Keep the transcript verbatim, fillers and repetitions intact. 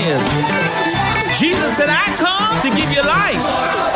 sins. Jesus said, I come to give you life